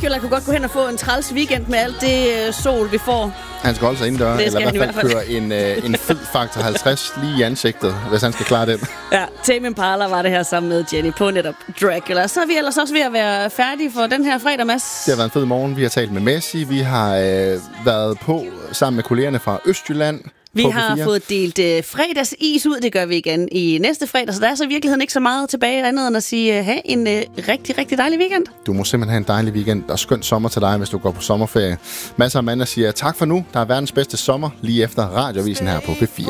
Dracula kunne godt gå hen og få en træls weekend med alt det sol, vi får. Han skal holde sig indendør, eller i hvert fald køre en fed faktor 50 lige i ansigtet, hvis han skal klare den. Ja, Tame Impala var det her sammen med Jenny på netop Dracula. Så er vi ellers også ved at være færdige for den her fredag, Mads. Det har været en fed morgen. Vi har talt med Messi. Vi har været på sammen med kollegerne fra Østjylland. Vi har fået delt fredagsis ud, det gør vi igen i næste fredag, så der er så i virkeligheden ikke så meget tilbage andet end at sige, have en rigtig, rigtig dejlig weekend. Du må simpelthen have en dejlig weekend og skønt sommer til dig, hvis du går på sommerferie. Masser af Amanda siger tak for nu. Der er verdens bedste sommer lige efter Radioavisen her på P4.